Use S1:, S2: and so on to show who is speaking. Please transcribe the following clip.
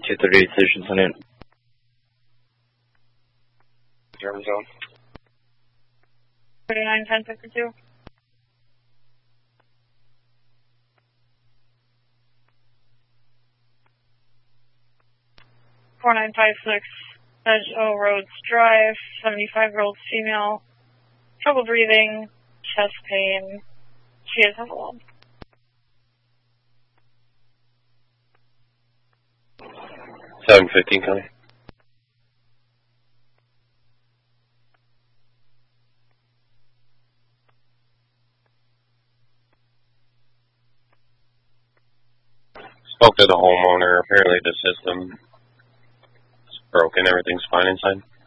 S1: 238 Station Lieutenant.
S2: German zone.
S3: 39, 1052. (4956) Edge O Roads Drive, 75-year-old female, trouble breathing, chest pain. She is alone.
S2: 715 coming. Spoke to the homeowner. Apparently the system is broken. Everything's fine inside.